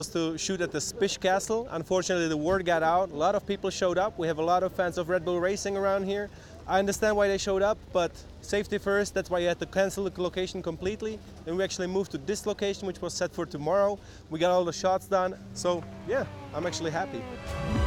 To shoot at the Spish Castle. Unfortunately, the word got out. A lot of people showed up. We have a lot of fans of Red Bull Racing around here. I understand why they showed up, but safety first. That's why you had to cancel the location completely. And we actually moved to this location, which was set for tomorrow. We got all the shots done. So yeah, I'm actually happy.